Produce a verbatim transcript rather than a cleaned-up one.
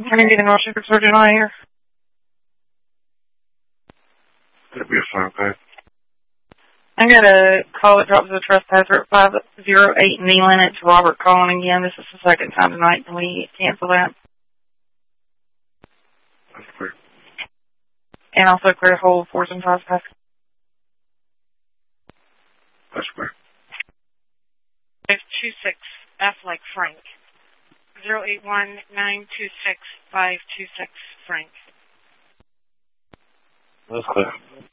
I'm going to get a North Shepherd Surgeon on here. That'd be a fine pay. I'm going to call it drops of the trespasser at five oh eight Nealon. It's Robert calling again. This is the second time tonight. Can we cancel that? That's clear. And also clear hold for some trespass. That's clear. five two six, F like Frank. zero eight one nine two six five two six, Frank. That's clear.